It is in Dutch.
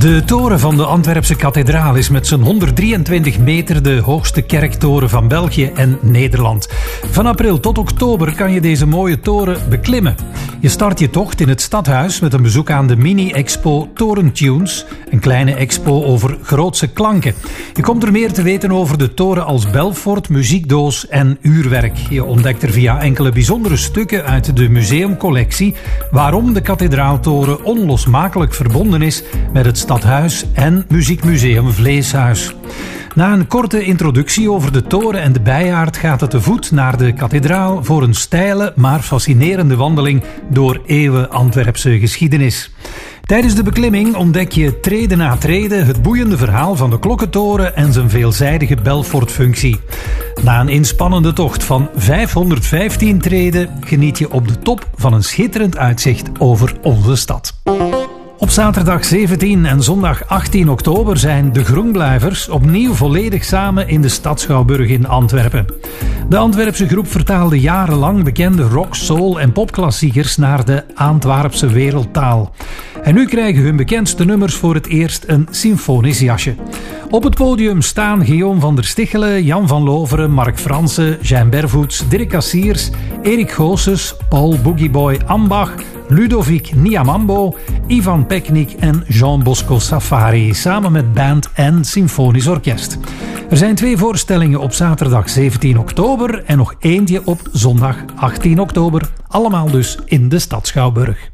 De toren van de Antwerpse kathedraal is met zijn 123 meter de hoogste kerktoren van België en Nederland. Van april tot oktober kan je deze mooie toren beklimmen. Je start je tocht in het stadhuis met een bezoek aan de mini-expo Torentunes, een kleine expo over grootse klanken. Je komt er meer te weten over de toren als belfort, muziekdoos en uurwerk. Je ontdekt er via enkele bijzondere stukken uit de museumcollectie waarom de kathedraaltoren onlosmakelijk verbonden is met het stadhuis en Muziekmuseum Vleeshuis. Na een korte introductie over de toren en de bijaard gaat het te voet naar de kathedraal voor een steile maar fascinerende wandeling door eeuwen Antwerpse geschiedenis. Tijdens de beklimming ontdek je trede na trede het boeiende verhaal van de klokkentoren en zijn veelzijdige belfortfunctie. Na een inspannende tocht van 515 treden geniet je op de top van een schitterend uitzicht over onze stad. Op zaterdag 17 en zondag 18 oktober zijn de Groenblijvers opnieuw volledig samen in de Stadsschouwburg in Antwerpen. De Antwerpse groep vertaalde jarenlang bekende rock, soul en popklassiekers naar de Antwerpse wereldtaal. En nu krijgen hun bekendste nummers voor het eerst een symfonisch jasje. Op het podium staan Guillaume van der Stichelen, Jan van Loveren, Mark Fransen, Jean Bervoets, Dirk Cassiers, Erik Goossens, Paul Boogieboy Ambach, Ludovic Niamambo, Ivan Peknik en Jean Bosco Safari, samen met band en symfonisch orkest. Er zijn 2 voorstellingen op zaterdag 17 oktober en nog eentje op zondag 18 oktober, allemaal dus in de Stadsschouwburg.